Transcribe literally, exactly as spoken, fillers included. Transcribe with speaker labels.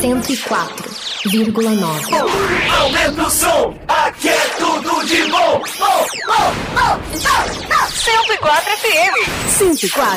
Speaker 1: cento e quatro vírgula nove.
Speaker 2: Aumenta o som, aqui é tudo de bom. Oh, oh, oh, oh, oh.
Speaker 3: cento e quatro F M.
Speaker 1: cento e quatro.